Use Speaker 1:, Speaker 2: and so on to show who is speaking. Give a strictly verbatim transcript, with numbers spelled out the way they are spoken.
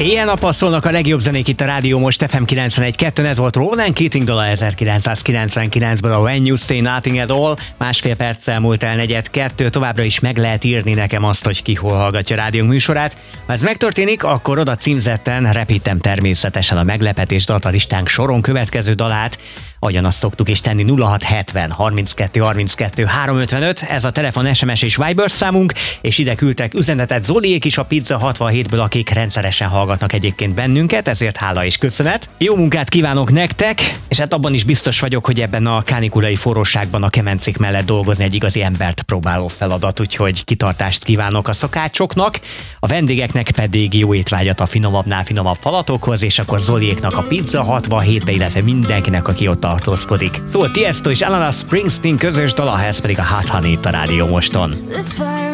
Speaker 1: Éjjel-nappal szólnak a legjobb zenék itt a Rádió Most ef em kilencvenegy kettő, ez volt Ronan Keating dala ezerkilencszázkilencvenkilencből, a When You Say Nothing at All. Másfél perccel múlt el negyed kettő, továbbra is meg lehet írni nekem azt, hogy ki hol hallgatja a rádiónk műsorát. Ha ez megtörténik, akkor oda címzetten repítem természetesen a meglepetés datalistánk soron következő dalát, ahogyan azt szoktuk is tenni. Nulla hat hetven harminckettő harminckettő háromszázötvenöt, ez a telefon, es em es és Viber számunk, és ide küldtek üzenetet Zoliék is a Pizza hatvanhétből, akik rendszeresen hallgatnak egyébként bennünket, ezért hála és köszönet. Jó munkát kívánok nektek, és hát abban is biztos vagyok, hogy ebben a kánikulai forróságban a kemencék mellett dolgozni egy igazi embert próbáló feladat, úgyhogy kitartást kívánok a szakácsoknak, a vendégeknek pedig jó étvágyat a finomabbnál finomabb falatokhoz, és akkor Zoliéknak a Pizza hatvanhétbe, illetve mindenkinek, aki ott tartózkodik. Szóval Tiesto és Alana Springsteen közös dala, ez pedig a Hot Honey itt a Rádió Moston.